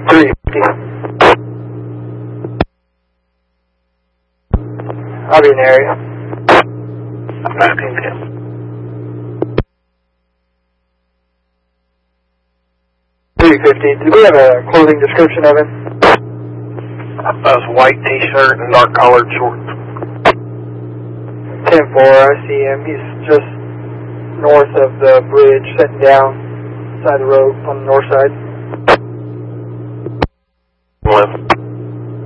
350. I'll be in the area. 350. Do we have a clothing description of him? That's white t-shirt and dark collared shorts. 10-4, I see him. He's just north of the bridge, sitting down side of the road on the north side.